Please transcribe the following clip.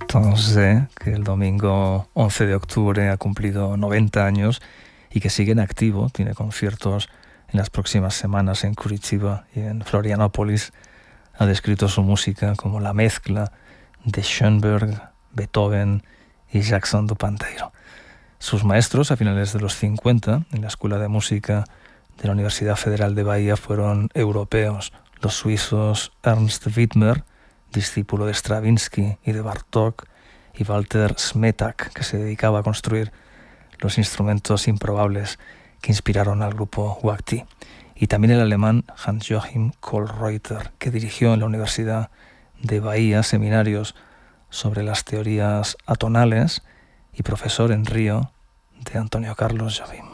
Beatonce, que el domingo 11 de octubre ha cumplido 90 años y que sigue en activo. Tiene conciertos en las próximas semanas en Curitiba y en Florianópolis. Ha descrito su música como la mezcla de Schoenberg, Beethoven y Jackson du Pandeiro. Sus maestros, a finales de los 50, en la Escuela de Música de la Universidad Federal de Bahía, fueron europeos, los suizos Ernst Widmer, discípulo de Stravinsky y de Bartók, y Walter Smetak, que se dedicaba a construir los instrumentos improbables que inspiraron al grupo Wagti. Y también el alemán Hans-Joachim Kohlreuter, que dirigió en la Universidad de Bahía seminarios sobre las teorías atonales y profesor en Río de Antonio Carlos Jobim.